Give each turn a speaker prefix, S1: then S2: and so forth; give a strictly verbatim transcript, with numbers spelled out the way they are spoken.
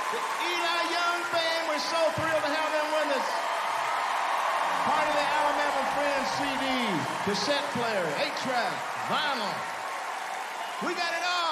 S1: The Eli Young Band, we're so thrilled to have them with us. Part of the Alabama Friends C D, cassette player, eight track, vinyl. We got it all.